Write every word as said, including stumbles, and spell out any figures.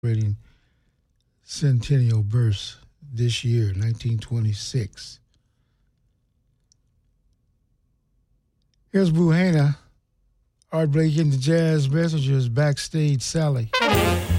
celebrating centennial births this year, nineteen twenty-six. Here's Boo Hanna, Art Blakey and the Jazz Messengers, Backstage Sally.